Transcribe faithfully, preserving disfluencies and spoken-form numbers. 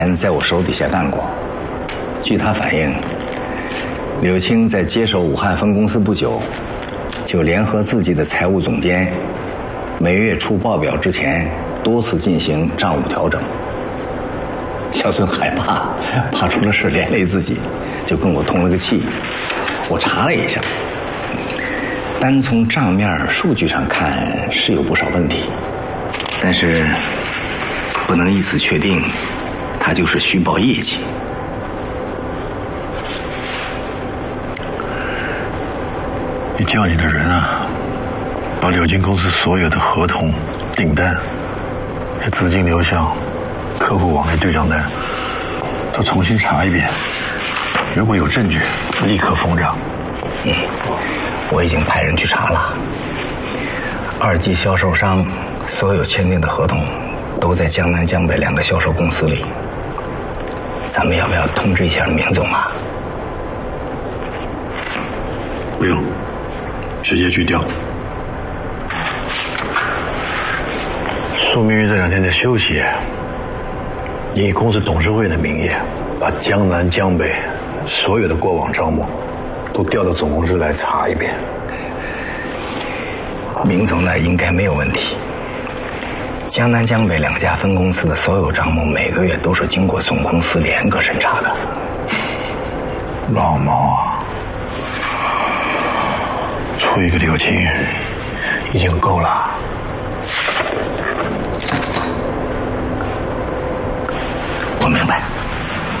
在我手底下干过。据他反映，柳青在接手武汉分公司不久，就联合自己的财务总监，每月出报表之前多次进行账务调整。小孙害怕，怕出了事连累自己，就跟我通了个气。我查了一下，单从账面数据上看是有不少问题，但是不能以此确定他就是虚报业绩。 你叫你的人啊，把柳金公司所有的合同、订单、资金流向、客户往来对账单都重新查一遍，如果有证据，立刻封账。 嗯，我已经派人去查了。二级销售商所有签订的合同都在江南江北两个销售公司里，咱们要不要通知一下明总啊？ 不用，直接去调。苏明玉这两天在休息，你以公司董事会的名义，把江南江北所有的过往账目都调到总公司来查一遍。 明总那儿应该没有问题。江南江北两家分公司的所有账目每个月都是经过总公司严格审查的。 老毛啊，出一个柳青已经够了。 我明白。